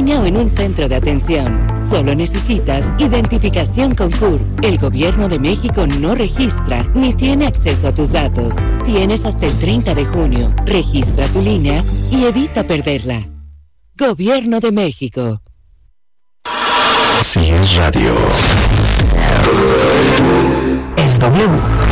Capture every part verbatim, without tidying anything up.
oficina o en un centro de atención. Solo necesitas identificación con C U R P. El Gobierno de México no registra ni tiene acceso a tus datos. Tienes hasta el treinta de junio. Registra tu línea y evita perderla. Gobierno de México. Si es radio, es W.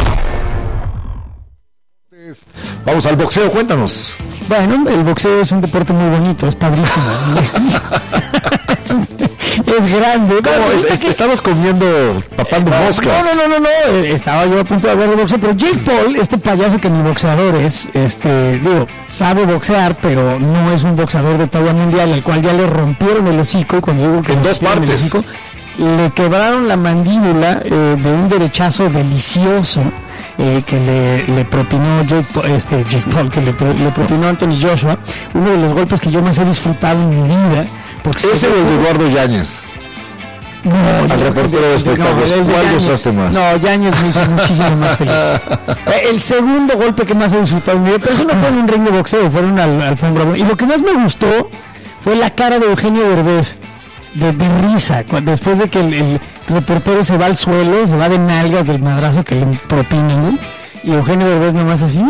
Vamos al boxeo, cuéntanos. Bueno, el boxeo es un deporte muy bonito, es padrísimo. es, es, es grande. ¿Cómo? Es, es que estabas comiendo, papando no, moscas. No, no, no, no, no, estaba yo a punto de hablar de boxeo, pero Jake Paul, este payaso que ni boxeador es, este, digo, sabe boxear, pero no es un boxeador de talla mundial, al cual ya le rompieron el hocico, cuando digo que en dos partes. Hocico, le quebraron la mandíbula eh, de un derechazo delicioso. Eh, que le, le propinó Jake, este, Jake Paul, que le, le propinó Anthony Joshua, uno de los golpes que yo más he disfrutado en mi vida. Ese o el de Eduardo Yáñez. No, al reportero de espectáculos, no, ¿cuál gozaste más? No, Yáñez me hizo muchísimo más feliz. El segundo golpe que más he disfrutado en mi vida, pero eso no fue en un ring de boxeo, fue en una al, alfombra. Y lo que más me gustó fue la cara de Eugenio Derbez, de, de risa, cuando, después de que el, el reportero se va al suelo, se va de nalgas del madrazo que le propinan, ¿no? Y Eugenio Derbez nomás así.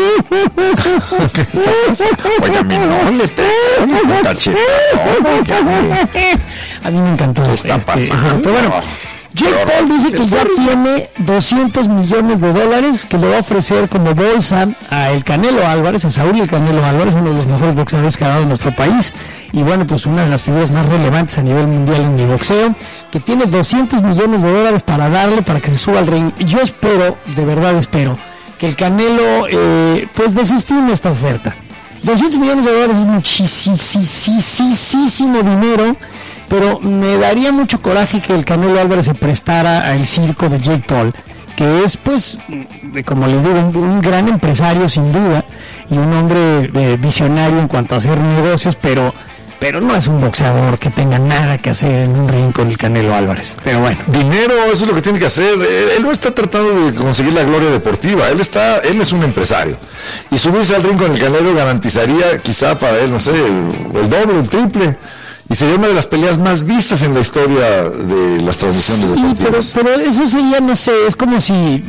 Oye, a mí no le pego, a mí me encantó. ¿Qué está este, pasando? Pero bueno, Jake Paul dice que ya tiene doscientos millones de dólares que le va a ofrecer como bolsa a el Canelo Álvarez, a Saúl el Canelo Álvarez, uno de los mejores boxeadores que ha dado nuestro país, y bueno, pues una de las figuras más relevantes a nivel mundial en el boxeo, que tiene doscientos millones de dólares para darle, para que se suba al ring. Y yo espero, de verdad espero, que el Canelo eh, pues desestime esta oferta. doscientos millones de dólares es muchísimo dinero, pero me daría mucho coraje que el Canelo Álvarez se prestara al circo de Jake Paul, que es, pues, como les digo, un, un gran empresario sin duda, y un hombre eh, visionario en cuanto a hacer negocios, pero pero no es un boxeador que tenga nada que hacer en un ring con el Canelo Álvarez. Pero bueno, dinero, eso es lo que tiene que hacer. Él no está tratando de conseguir la gloria deportiva, él está, él es un empresario, y subirse al ring con el Canelo garantizaría quizá para él, no sé, el, el doble, el triple, y sería una de las peleas más vistas en la historia de las transmisiones sí, deportivas. Pero, pero eso sería, no sé, es como si,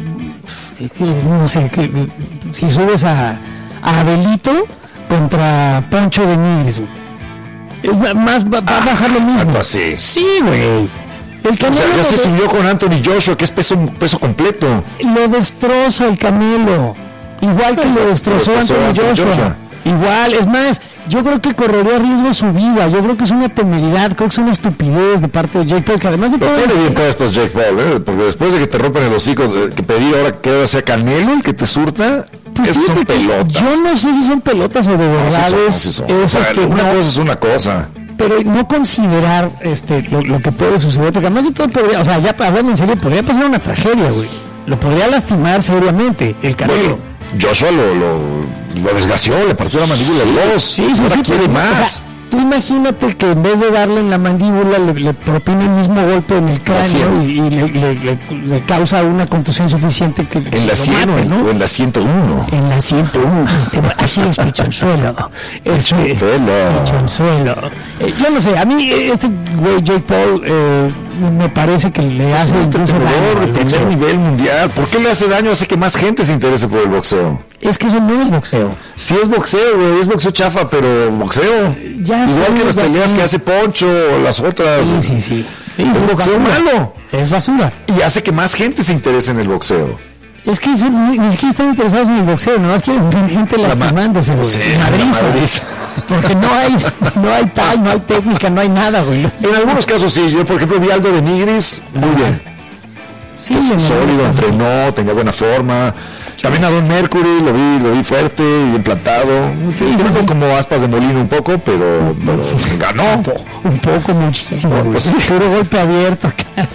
no sé, que, si subes a, a Abelito contra Poncho de Nigris. Es más, va, va a pasar lo mismo. Así. Sí, güey. El Canelo, o sea, ya se subió con Anthony Joshua, que es peso, peso completo. Lo destroza el Canelo. Igual que lo destrozó Anthony Joshua. Joshua. Igual, es más, yo creo que correría riesgo su vida. Yo creo que es una temeridad, creo que es una estupidez de parte de Jake Paul, que además de pues todo. Tiene bien puestos Jake Paul, ¿eh? Porque después de que te rompen el hocico, de, que pedir ahora que ahora sea Canelo el que te surta, pues esos son pelotas. Yo no sé si son pelotas o de verdad no, sí son, sí son. es, o sea, este, una no, cosa es una cosa. Pero no considerar este lo, lo que puede suceder, porque además de todo podría, o sea, ya hablando en serio, podría pasar una tragedia, güey. Lo podría lastimar seriamente el Canelo. Bueno, Joshua lo, lo, lo desgració, le partió la mandíbula en dos. Sí, sí, ahora sí, quiere pero, más. O sea, tú imagínate que en vez de darle en la mandíbula le, le propina el mismo golpe en el cráneo y, y le, le, le, le causa una contusión suficiente que en la cien, ¿no? O en la ciento uno. En la ciento uno. Así es, pichonzuelo. Este, pichonzuelo. Eh, yo no sé, a mí este güey Jake Paul eh, me parece que le hace es incluso daño de primer nivel mundial. ¿Por qué le hace daño? Hace que más gente se interese por el boxeo. Es que eso no es boxeo. Sí es boxeo, güey, es boxeo chafa, pero boxeo. Ya igual que las peleas así que hace Poncho o las otras. Sí, sí, sí. Es, es boxeo basura. malo. Es basura. Y hace que más gente se interese en el boxeo. Es que eso, ni, ni siquiera están interesados en el boxeo, nomás quieren ver gente la lastimándose, güey. Sí, madriza. Porque no hay, no hay tal, no hay técnica, no hay nada, güey. En algunos casos sí, yo por ejemplo vi a Aldo de Nigris, muy bien. Sí, es sólido, entrenó, tenía buena forma. También a Don Mercury, lo vi, lo vi fuerte y implantado. Sí, sí, sí. Como aspas de molino un poco, pero, pero ganó. Un, po, un poco, muchísimo. Pues, sí. Puro golpe abierto.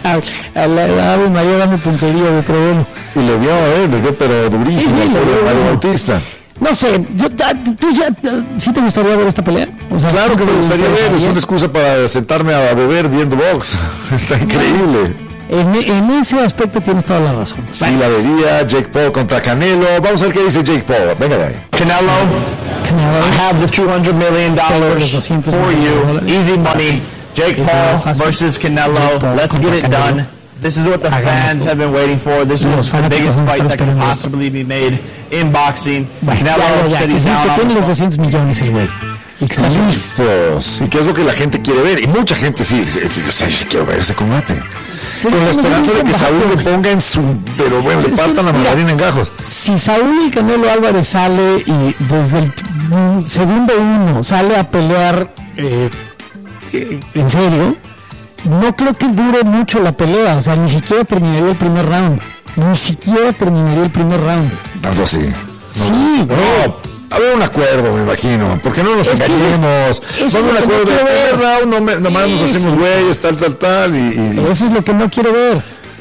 A la edad de mayor dame puntería, de pero bueno. Y le dio, eh, le dio, pero durísimo, sí, sí, el Mario Bautista. No sé, yo, ¿tú ya, sí te gustaría ver esta pelea? O sea, claro que me gustaría ver, es una excusa para sentarme a beber viendo box. Está increíble. En, en ese aspecto tienes toda la razón. Sí, la vería. Jake Paul contra Canelo. Vamos a ver qué dice Jake Paul. Venga de ahí. Canelo, Canelo, I have the two hundred million dollars for you. Easy money. Jake Paul versus Canelo. Let's get it done. This is what the fans have been waiting for. This is the biggest fight that could possibly be made in boxing. Canelo said he's down. Que tiene los doscientos millones el güey. Y que están listos. Y que es lo que la gente quiere ver. Y mucha gente sí. sí, sí o sea, yo sí quiero ver ese combate. Con la esperanza de que Saúl le ponga en su... Pero bueno, le partan la mandarina en gajos. Si Saúl y Canelo Álvarez sale y desde el segundo uno sale a pelear eh, eh, en serio, no creo que dure mucho la pelea. O sea, ni siquiera terminaría el primer round. Ni siquiera terminaría el primer round. Tanto sí. No, sí, no. Haber un acuerdo, me imagino, porque no nos engañemos. Vamos a un acuerdo de primer round, no me, nomás sí, nos hacemos sí, güeyes, tal, tal, tal. Y, y... Eso es lo que no quiero ver.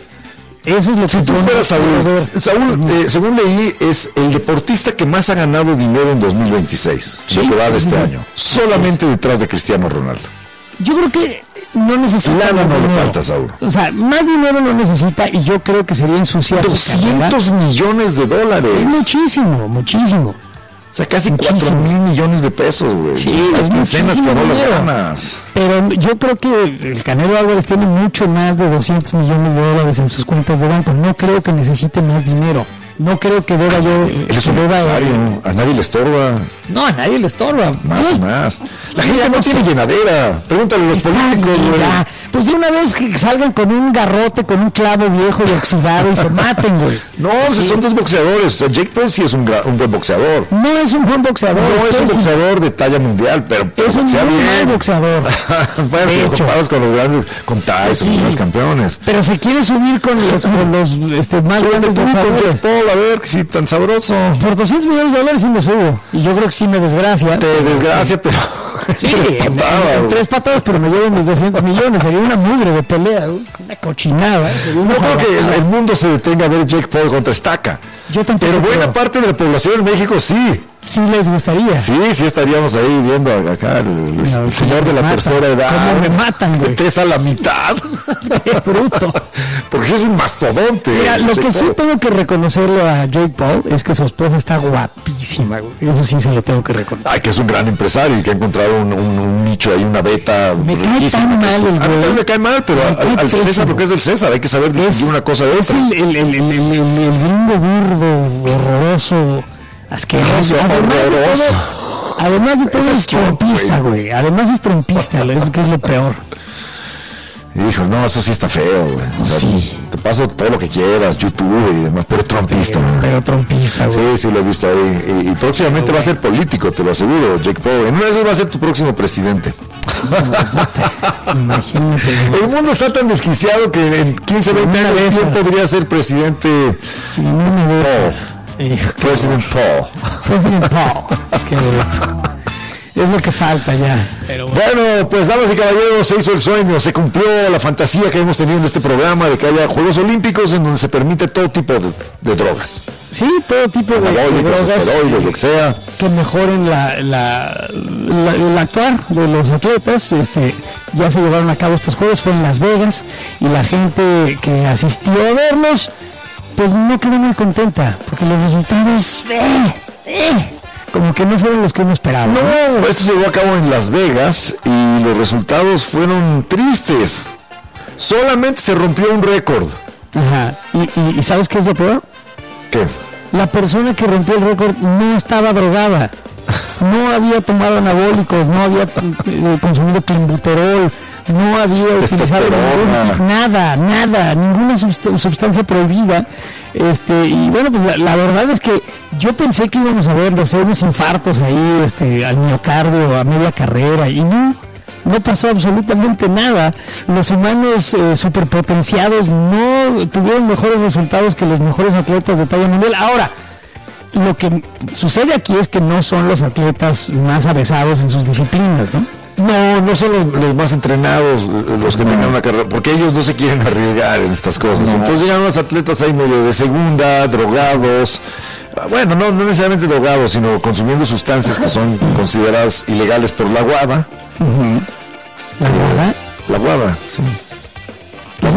Eso es lo si que tú fueras Saúl, ver. Saúl, eh, según leí, es el deportista que más ha ganado dinero en dos mil veintiséis, sí, lo que va de este año, solamente detrás de Cristiano Ronaldo. Yo creo que no necesita Lana no le falta, Saúl. O sea, más dinero no necesita y yo creo que sería ensuciar doscientos millones de dólares. Es muchísimo, muchísimo. O sea, casi cuatro mil millones de pesos, güey. Sí, las quincenas que no las ganas. Pero yo creo que el Canelo Álvarez tiene mucho más de doscientos millones de dólares en sus cuentas de banco. No creo que necesite más dinero. No creo que deba yo... Él es un empresario, a nadie le estorba. No, a nadie le estorba. Más y más. La gente no tiene llenadera. Pregúntale a los políticos, güey. Pues de una vez que salgan con un garrote, con un clavo viejo y oxidado y se maten, güey. No, sí. Son dos boxeadores. O sea, Jake Paul sí es un, un buen boxeador. No es un buen boxeador. No es un boxeador de talla mundial, pero... Es un buen boxeador. Bueno, si lo comparas con los grandes, con Tyson, sí, con los campeones. Pero se quiere subir con los, con los este, más sí, grandes boxeadores. A ver, que sí, tan sabroso. Por doscientos millones de dólares sí me subo. Y yo creo que sí me desgracia. Te desgracia, pero... Sí, tres patadas, en, en tres patadas, pero me llevan los doscientos millones. Sería una mugre de pelea, una cochinada. No creo que el, el mundo se detenga a ver Jake Paul contra Estaca. Yo tampoco. Pero buena creo. parte de la población en México sí. Sí les gustaría. Sí, sí estaríamos ahí viendo acá el, el, no, el señor de la matan. tercera edad. ¿Cómo me matan, güey? Pesa la mitad. Qué bruto. Porque sí es un mastodonte. Mira, lo Jake que Paul. sí tengo que reconocerle a Jake Paul es que su esposa está guapísima, güey. Eso sí se lo tengo que reconocer. Ay, que es un gran empresario y que ha encontrado un, un, un nicho ahí, una beta. Me cae tan mal el güey. A mí me cae mal, pero al, al César lo que es del César, hay que saber distinguir una cosa de es otra. Es el, el, el, el, el, el gringo burdo, horroroso, asqueroso. Además de todo, además de todo es trompista, güey. Además es trompista, es lo que es lo peor. Hijo, no, eso sí está feo, güey. O sea, sí. Te paso todo lo que quieras, YouTube y demás, pero trompista. Pero, pero trompista, güey. Sí, sí, lo he visto ahí. Y, y próximamente va a ser político, te lo aseguro, Jake Paul. En una de esas va a ser tu próximo presidente. Imagínate. El mundo está tan desquiciado que en quince, veinte años podría ser presidente en una de esas. President Paul. President Paul. Qué bruto. Es lo que falta ya. Pero bueno. bueno, pues damas y caballeros, se hizo el sueño, se cumplió la fantasía que hemos tenido en este programa de que haya Juegos Olímpicos en donde se permite todo tipo de, de drogas. Sí, todo tipo de, de drogas. Esteroides, lo que sea. Que mejoren la, la, la, el actuar de los atletas. Este, ya se llevaron a cabo estos Juegos, fue en Las Vegas, y la gente que asistió a verlos, pues no quedó muy contenta, porque los resultados... Eh, eh, como que no fueron los que uno esperaba. No, ¿no? Esto se llevó a cabo en Las Vegas y los resultados fueron tristes. Solamente se rompió un récord. Ajá. ¿Y, y, ¿Y sabes qué es lo peor? ¿Qué? La persona que rompió el récord no estaba drogada. No había tomado anabólicos, no había eh, consumido clenbuterol, no había utilizado ningún, nada, nada, ninguna subst- sustancia prohibida. Este, y bueno, pues la, la verdad es que yo pensé que íbamos a ver, no sé, unos infartos ahí, este, al miocardio, a media carrera, y no, no pasó absolutamente nada. Los humanos eh, superpotenciados no tuvieron mejores resultados que los mejores atletas de talla mundial. Ahora, lo que sucede aquí es que no son los atletas más avesados en sus disciplinas, ¿no? No, no son los, los más entrenados los que no. tengan una carrera, porque ellos no se quieren arriesgar en estas cosas. No. Entonces llegan los atletas ahí medio de segunda, drogados, bueno, no, no necesariamente drogados, sino consumiendo sustancias que son consideradas ilegales por la WADA. Uh-huh. ¿La WADA? La WADA, sí. La WADA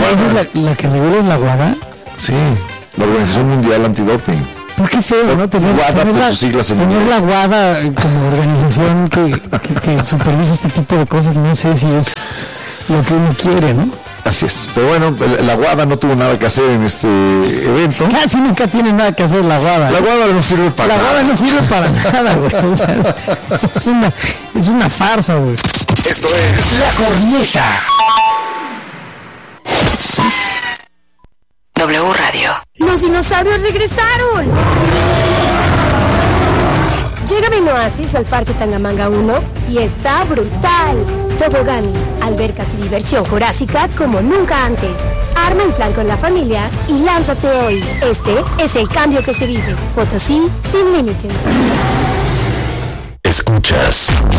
WADA. ¿Esa es la, la que regula la WADA? Sí, la Organización Mundial Antidoping. Pero qué feo, ¿no? Tener, WADA tener, por la, sus siglas en tener inglés. la WADA como organización que, que, que supervisa este tipo de cosas, no sé si es lo que uno quiere, ¿no? Así es. Pero bueno, la WADA no tuvo nada que hacer en este evento. Casi nunca tiene nada que hacer la WADA. La WADA no sirve para La nada. WADA no sirve para nada, güey. O sea, es, es, una, es una farsa, güey. Esto es La Corneta. W Radio. ¡Los dinosaurios regresaron! Llega Ben Oasis al Parque Tangamanga uno y está brutal. Toboganes, albercas y diversión jurásica como nunca antes. Arma un plan con la familia y lánzate hoy. Este es el cambio que se vive. Potosí sin límites. Escuchas